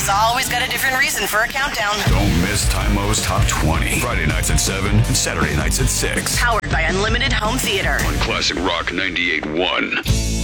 always got a different reason for a countdown. Don't miss Tymo's Top 20. Friday nights at 7 and Saturday nights at 6. Powered by Unlimited Home Theater. On Classic Rock 98.1.